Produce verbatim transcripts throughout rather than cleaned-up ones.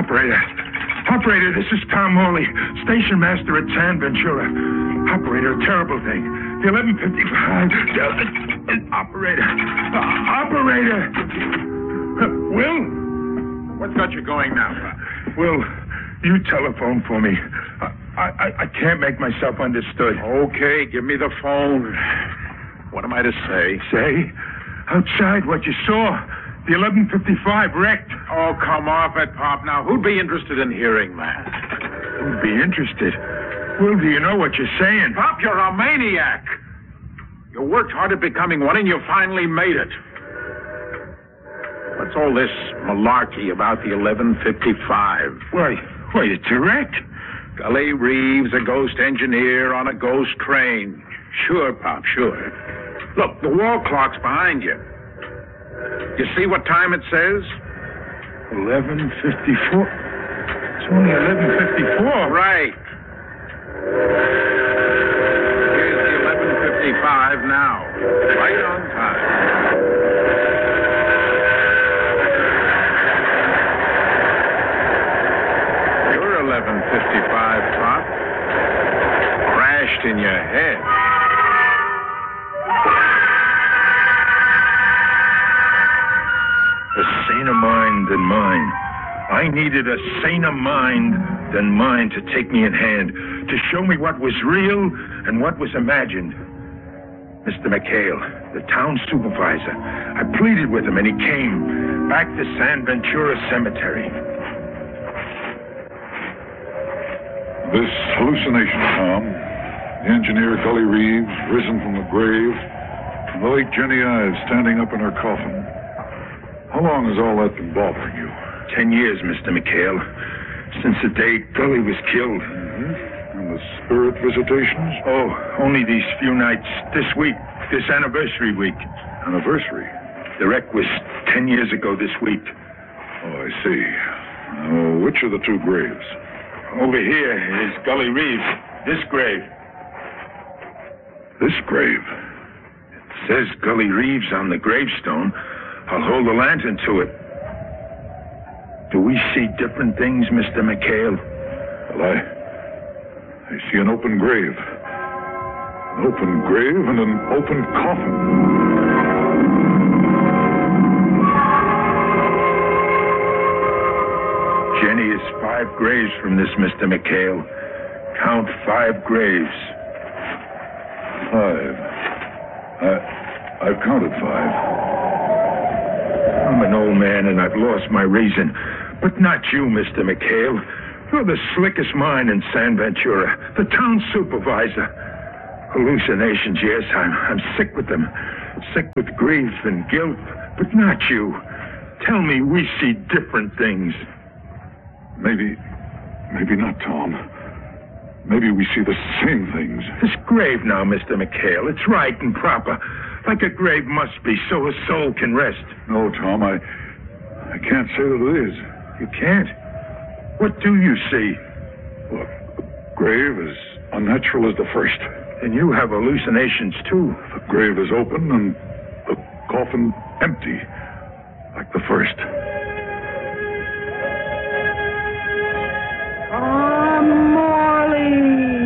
Operator. Operator, this is Tom Morley, station master at San Ventura. Operator, a terrible thing. The eleven fifty-five. Operator. Uh, operator. Uh, Will? What's got you going now? Will, you telephone for me. I, I, I can't make myself understood. Okay, give me the phone. What am I to say? Say? Outside, what you saw. The eleven fifty-five wrecked. Oh, come off it, Pop. Now, who'd be interested in hearing that? Who'd be interested? Will, do you know what you're saying? Pop, you're a maniac. You worked hard at becoming one, and you finally made it. What's all this malarkey about the eleven fifty-five? Why, why, it's a wreck. Gully Reeves, a ghost engineer on a ghost train. Sure, Pop, sure. Look, the wall clock's behind you. You see what time it says? eleven fifty-four. It's only eleven fifty-four. Right. Here's the eleven fifty-five now. Right on time. Your eleven fifty-five, Pop. Crashed in your head. A saner mind than mine. I needed a saner mind than mine to take me in hand, to show me what was real and what was imagined. Mister McHale, the town supervisor, I pleaded with him and he came back to San Ventura Cemetery. This hallucination, Tom. The engineer Gully Reeves, risen from the grave, and the late Jenny Ives standing up in her coffin. How long has all that been bothering you? Ten years, Mister McHale. Since the day Gully was killed. Mm-hmm. And the spirit visitations? Oh, only these few nights. This week. This anniversary week. Anniversary? The wreck was ten years ago this week. Oh, I see. Uh, which of the two graves? Over here is Gully Reeves. This grave. This grave? It says Gully Reeves on the gravestone. I'll hold the lantern to it. Do we see different things, Mister McHale? Well, I... I see an open grave. An open grave and an open coffin. Jenny is five graves from this, Mister McHale. Count five graves. Five. I... I've counted five. I'm an old man and I've lost my reason. But not you, Mister McHale. You're the slickest mind in San Ventura. The town supervisor. Hallucinations, yes, I'm, I'm sick with them. Sick with grief and guilt. But not you. Tell me we see different things. Maybe... Maybe not, Tom. Maybe we see the same things. This grave now, Mister McHale. It's right and proper. Like a grave must be, so a soul can rest. No, Tom, I... I can't say that it is. You can't? What do you see? Look, the grave is unnatural as the first. And you have hallucinations, too. The grave is open and the coffin empty, like the first. Tom Morley!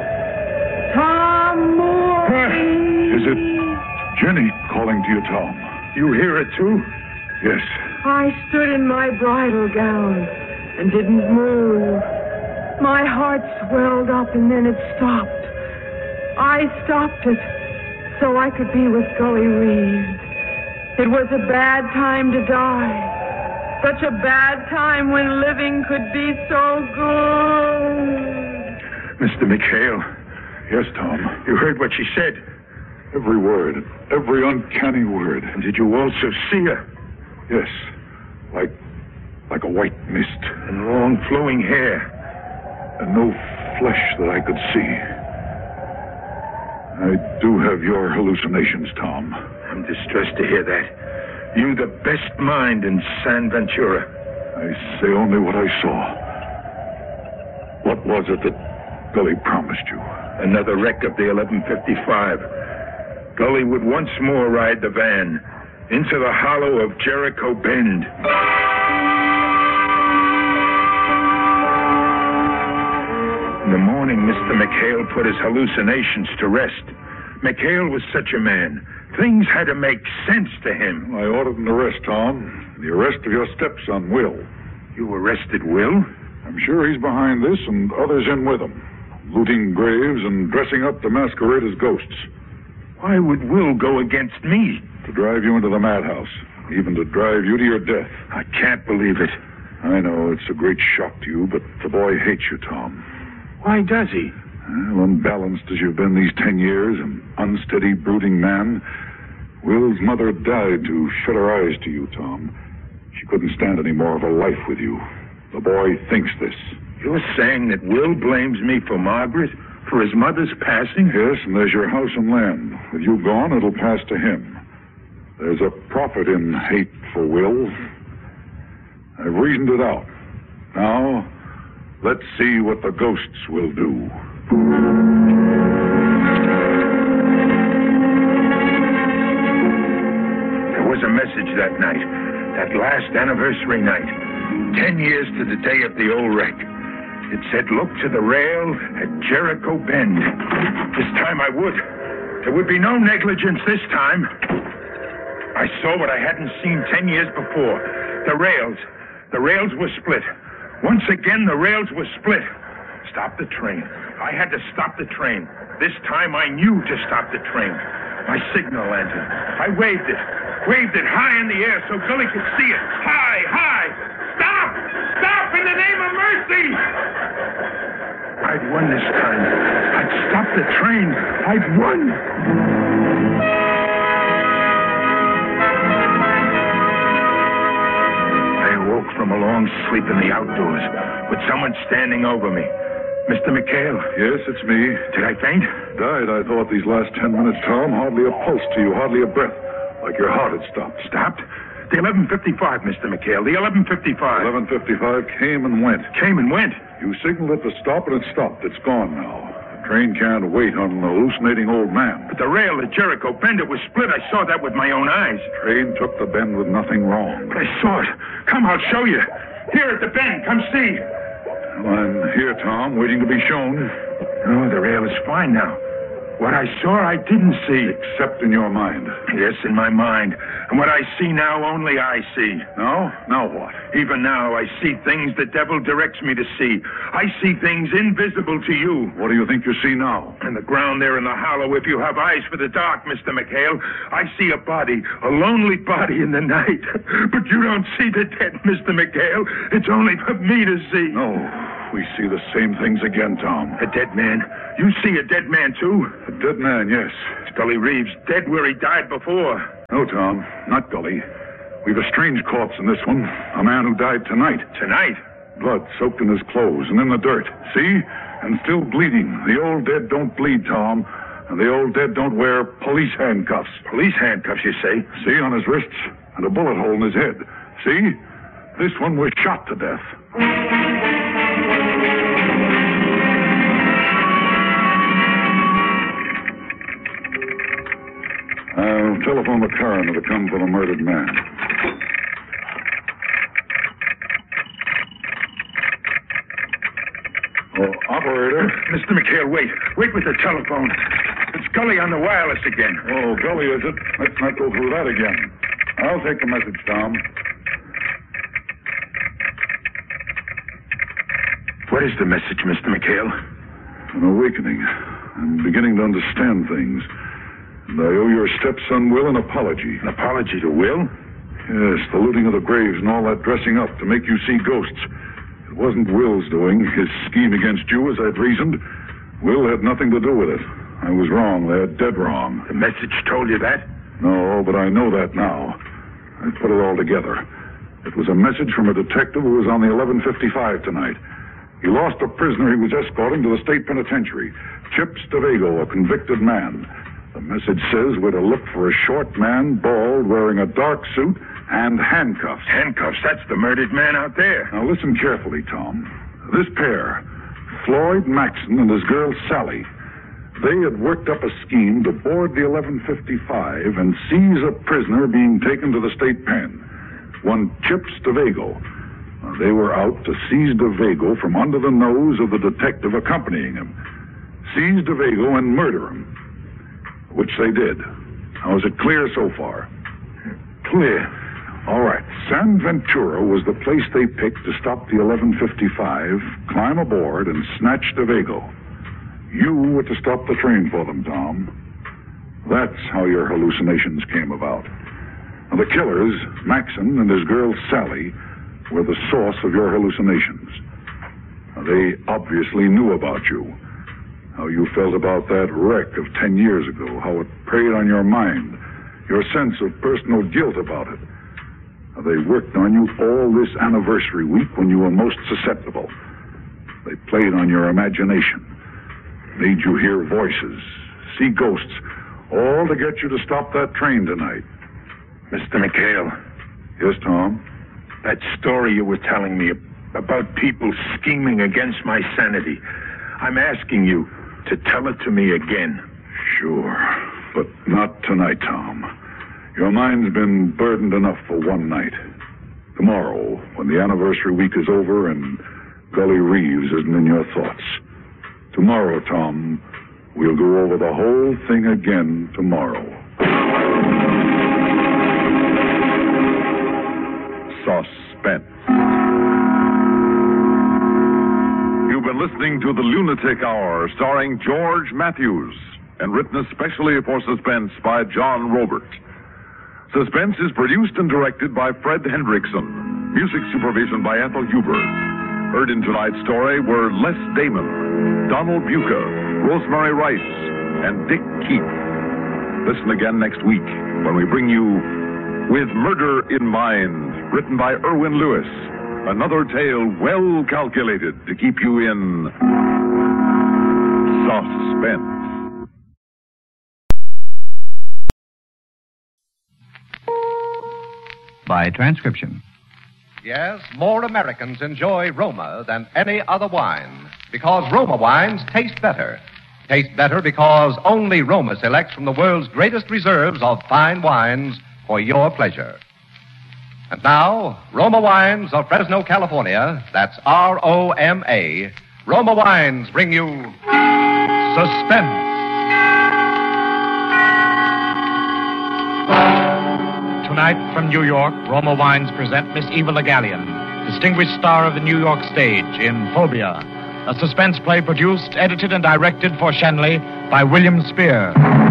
Tom Morley! Is it Jenny calling to you, Tom? You hear it, too? Yes. I stood in my bridal gown and didn't move. My heart swelled up and then it stopped. I stopped it so I could be with Gully Reeves. It was a bad time to die. Such a bad time when living could be so good. Mister McHale. Yes, Tom. You heard what she said. Every word, every uncanny word. And did you also see her? Yes. Like, like a white mist. And long flowing hair. And no flesh that I could see. I do have your hallucinations, Tom. I'm distressed to hear that. You the best mind in San Ventura. I say only what I saw. What was it that Gully promised you? Another wreck of the eleven fifty-five. Gully would once more ride the van into the hollow of Jericho Bend. Mister McHale put his hallucinations to rest. McHale was such a man. Things had to make sense to him. I ordered an arrest, Tom. The arrest of your stepson, Will. You arrested Will? I'm sure he's behind this and others in with him. Looting graves and dressing up to masquerade as ghosts. Why would Will go against me? To drive you into the madhouse. Even to drive you to your death. I can't believe it. I know it's a great shock to you, but the boy hates you, Tom. Why does he? Well, unbalanced as you've been these ten years, an unsteady, brooding man, Will's mother died to shut her eyes to you, Tom. She couldn't stand any more of a life with you. The boy thinks this. You're saying that Will blames me for Margaret? For his mother's passing? Yes, and there's your house and land. With you gone, it'll pass to him. There's a profit in hate for Will. I've reasoned it out. Now, let's see what the ghosts will do. There was a message that night, that last anniversary night. Ten years to the day of the old wreck. It said, look to the rail at Jericho Bend. This time I would. There would be no negligence this time. I saw what I hadn't seen ten years before. The rails. The rails were split. Once again, the rails were split. Stop the train. I had to stop the train. This time I knew to stop the train. My signal lantern. I waved it. Waved it high in the air so Gully could see it. High, high. Stop! Stop in the name of mercy! I'd won this time. I'd stopped the train. I'd won. I awoke from a long sleep in the outdoors with someone standing over me. Mister McHale? Yes, it's me. Did I faint? Died, I thought, these last ten minutes, Tom. Hardly a pulse to you, hardly a breath. Like your heart had stopped. Stopped? The eleven fifty-five, Mister McHale. The eleven fifty-five. eleven fifty-five came and went. Came and went? You signaled it to stop, and it stopped. It's gone now. The train can't wait on an hallucinating old man. But the rail at Jericho Bend, it was split. I saw that with my own eyes. Train took the bend with nothing wrong. But I saw it. Come, I'll show you. Here at the bend. Come see. Well, I'm here, Tom, waiting to be shown. Oh, the rail is fine now. What I saw, I didn't see. Except in your mind. Yes, in my mind. And what I see now, only I see. Now? Now what? Even now, I see things the devil directs me to see. I see things invisible to you. What do you think you see now? In the ground there in the hollow, if you have eyes for the dark, Mister McHale, I see a body, a lonely body in the night. But you don't see the dead, Mister McHale. It's only for me to see. No, we see the same things again, Tom. A dead man? You see a dead man, too? A dead man, yes. It's Gully Reeves, dead where he died before. No, Tom, not Gully. We've a strange corpse in this one. A man who died tonight. Tonight? Blood soaked in his clothes and in the dirt. See? And still bleeding. The old dead don't bleed, Tom. And the old dead don't wear police handcuffs. Police handcuffs, you say? See, on his wrists. And a bullet hole in his head. See? This one was shot to death. I'll telephone the coroner to come for the murdered man. Oh, operator. Mister McHale, wait. Wait with the telephone. It's Gully on the wireless again. Oh, Gully, is it? Let's not go through that again. I'll take the message, Tom. What is the message, Mister McHale? An awakening. I'm beginning to understand things. And I owe your stepson, Will, an apology. An apology to Will? Yes, the looting of the graves and all that dressing up to make you see ghosts. It wasn't Will's doing, his scheme against you, as I'd reasoned. Will had nothing to do with it. I was wrong there, dead wrong. The message told you that? No, but I know that now. I put it all together. It was a message from a detective who was on the eleven fifty-five tonight. He lost a prisoner he was escorting to the state penitentiary. Chip Stavago, a convicted man. The message says we're to look for a short man, bald, wearing a dark suit, and handcuffs. Handcuffs? That's the murdered man out there. Now listen carefully, Tom. This pair, Floyd Maxson and his girl Sally, they had worked up a scheme to board the eleven fifty-five and seize a prisoner being taken to the state pen. One Chip Stavago. Now, they were out to seize Stavago from under the nose of the detective accompanying him. seize DeVego and murder him, which they did. Now, is it clear so far? Clear. All right. San Ventura was the place they picked to stop the eleven fifty-five, climb aboard, and snatch DeVego. You were to stop the train for them, Tom. That's how your hallucinations came about. Now, the killers, Maxon and his girl Sally, were the source of your hallucinations. Now, they obviously knew about you. How you felt about that wreck of ten years ago, how it preyed on your mind, your sense of personal guilt about it. Now, they worked on you all this anniversary week when you were most susceptible. They played on your imagination, made you hear voices, see ghosts, all to get you to stop that train tonight. Mister McHale. Yes, Tom? That story you were telling me about people scheming against my sanity, I'm asking you to tell it to me again. Sure, but not tonight, Tom. Your mind's been burdened enough for one night. Tomorrow, when the anniversary week is over and Gully Reeves isn't in your thoughts. Tomorrow, Tom, we'll go over the whole thing again tomorrow. Suspense. You've been listening to The Lunatic Hour, starring George Matthews, and written especially for Suspense by John Robert. Suspense is produced and directed by Fred Hendrickson. Music supervision by Ethel Huber. Heard in tonight's story were Les Damon, Donald Buca, Rosemary Rice, and Dick Keith. Listen again next week when we bring you With Murder in Mind, written by Erwin Lewis. Another tale well calculated to keep you in suspense. By transcription. Yes, more Americans enjoy Roma than any other wine because Roma wines taste better. Taste better because only Roma selects from the world's greatest reserves of fine wines for your pleasure. And now, Roma Wines of Fresno, California, that's R O M A, Roma Wines bring you Suspense. Tonight from New York, Roma Wines present Miss Eva Le Gallienne, distinguished star of the New York stage in Phobia, a suspense play produced, edited, and directed for Shenley by William Spear.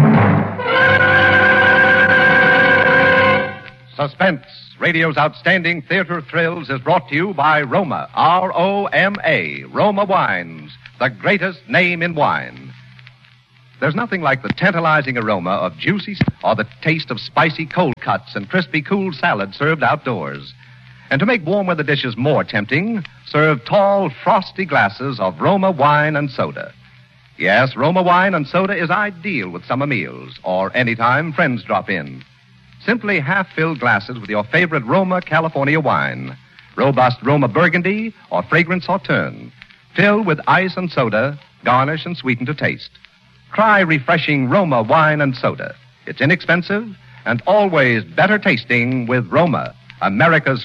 Suspense, radio's outstanding theater thrills, is brought to you by Roma, R O M A, Roma Wines, the greatest name in wine. There's nothing like the tantalizing aroma of juicy or the taste of spicy cold cuts and crispy cool salad served outdoors. And to make warm weather dishes more tempting, serve tall, frosty glasses of Roma wine and soda. Yes, Roma wine and soda is ideal with summer meals or anytime friends drop in. Simply half-filled glasses with your favorite Roma California wine, robust Roma Burgundy or fragrant Sauterne. Fill with ice and soda, garnish and sweeten to taste. Try refreshing Roma wine and soda. It's inexpensive and always better tasting with Roma, America's